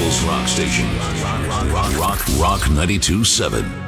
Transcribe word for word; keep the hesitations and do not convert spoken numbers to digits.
People's Rock Station. Rock, rock, rock, rock ninety-two point seven.